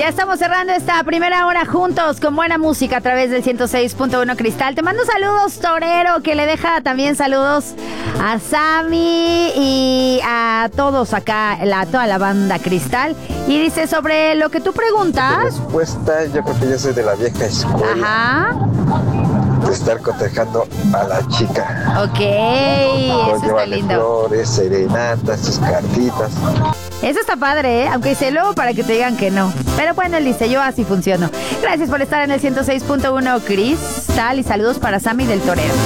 Ya estamos cerrando esta primera hora juntos con buena música a través del 106.1 Cristal. Te mando saludos, Torero, que le deja también saludos a Sammy y a todos acá, toda la banda Cristal. Y dice, sobre lo que tú preguntas... La respuesta, yo creo que yo soy de la vieja escuela. Ajá. De estar cotejando a la chica. Ok, eso está lindo. Flores, serenatas, sus cartitas. Eso está padre, ¿eh? Aunque dice luego para que te digan que no. Pero bueno, él dice, yo así funciono. Gracias por estar en el 106.1 Cristal y saludos para Sammy del Torero.